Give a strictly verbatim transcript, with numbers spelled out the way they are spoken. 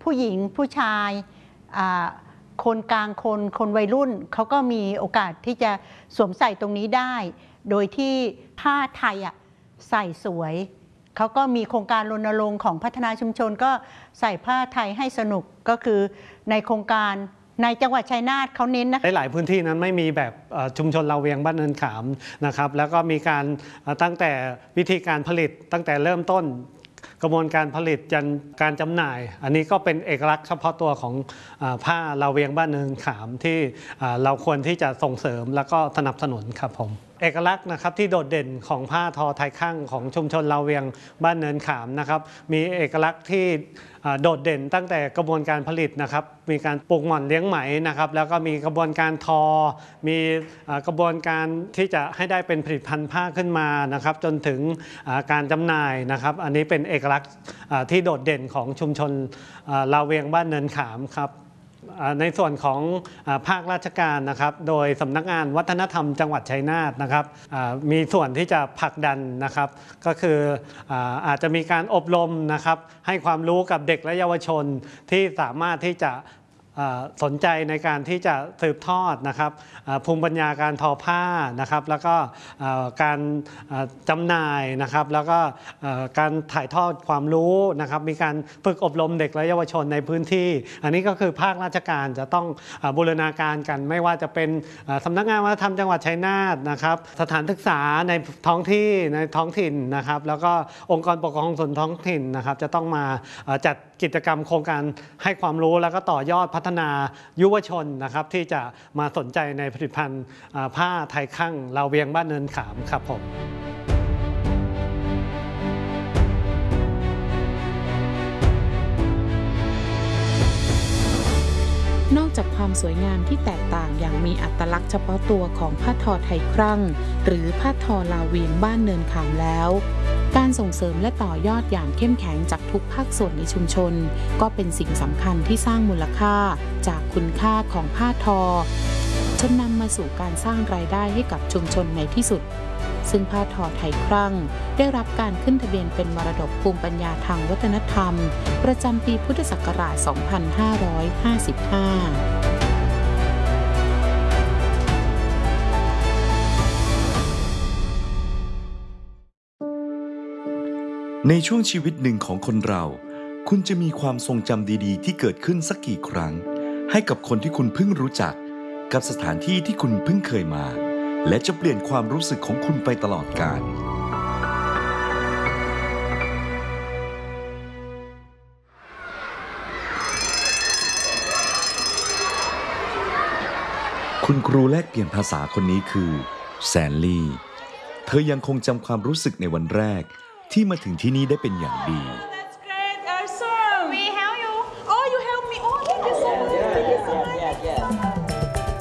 ผู้หญิงผู้ชายคนกลางคนคนวัยรุ่นเขาก็มีโอกาสที่จะสวมใส่ตรงนี้ได้โดยที่ผ้าไทยอะใส่สวยเขาก็มีโครงการรณรงค์ของพัฒนาชุมชนก็ใส่ผ้าไทยให้สนุกก็คือในโครงการในจังหวัดชัยนาทเขาเน้นนะหลายพื้นที่นั้นไม่มีแบบชุมชนลาเวียงบ้านเนินขามนะครับแล้วก็มีการตั้งแต่วิธีการผลิตตั้งแต่เริ่มต้นกระบวนการผลิตจนการจำหน่ายอันนี้ก็เป็นเอกลักษณ์เฉพาะตัวของผ้าลาเวียงบ้านเนินขามที่เราควรที่จะส่งเสริมแล้วก็สนับสนุนครับผมเอกลักษณ์นะครับที่โดดเด่นของผ้าทอไทยคั่งของชุมชนลาเวียงบ้านเนินขามนะครับมีเอกลักษณ์ที่โดดเด่นตั้งแต่กระบวนการผลิตนะครับมีการปลูกหม่อนเลี้ยงไหมนะครับแล้วก็มีกระบวนการทอมีกระบวนการที่จะให้ได้เป็นผลิตภัณฑ์ผ้าขึ้นมานะครับจนถึงการจำหน่ายนะครับอันนี้เป็นเอกลักษณ์ที่โดดเด่นของชุมชนลาเวียงบ้านเนินขามครับในส่วนของภาคราชการนะครับโดยสำนักงานวัฒนธรรมจังหวัดชัยนาทนะครับมีส่วนที่จะผลักดันนะครับก็คืออาจจะมีการอบรมนะครับให้ความรู้กับเด็กและเยาวชนที่สามารถที่จะสนใจในการที่จะสืบทอดนะครับภูมิปัญญาการทอผ้านะครับแล้วก็การจำหน่ายนะครับแล้วก็การถ่ายทอดความรู้นะครับมีการฝึกอบรมเด็กและเยาวชนในพื้นที่อันนี้ก็คือภาคราชการจะต้องบูรณาการกันไม่ว่าจะเป็นสำนักงานวัฒนธรรมจังหวัดชัยนาทนะครับสถานศึกษาในท้องที่ในท้องถิ่นนะครับแล้วก็องค์กรปกครองส่วนท้องถิ่นนะครับจะต้องมาจัดกิจกรรมโครงการให้ความรู้แล้วก็ต่อยอดพัฒนายุวชนนะครับที่จะมาสนใจในผลิตภัณฑ์ผ้าไทยคั่งลาเวียงบ้านเนินขามครับผมนอกจากความสวยงามที่แตกต่างอย่างมีอัตลักษณ์เฉพาะตัวของผ้าทอไทยคั่งหรือผ้าทอลาเวียงบ้านเนินขามแล้วการส่งเสริมและต่อยอดอย่างเข้มแข็งจากทุกภาคส่วนในชุมชนก็เป็นสิ่งสำคัญที่สร้างมูลค่าจากคุณค่าของผ้าทอจนนำมาสู่การสร้างรายได้ให้กับชุมชนในที่สุดซึ่งผ้าทอไทยคั่งได้รับการขึ้นทะเบียนเป็นมรดกภูมิปัญญาทางวัฒนธรรมประจำปีพุทธศักราช สองพันห้าร้อยห้าสิบห้าในช่วงชีวิตหนึ่งของคนเราคุณจะมีความทรงจำดีๆที่เกิดขึ้นสักกี่ครั้งให้กับคนที่คุณเพิ่งรู้จักกับสถานที่ที่คุณเพิ่งเคยมาและจะเปลี่ยนความรู้สึกของคุณไปตลอดกาลคุณครูแลกเปลี่ยนภาษาคนนี้คือแซนลี่เธอยังคงจำความรู้สึกในวันแรกที่มาถึงที่นี่ได้เป็นอย่างดี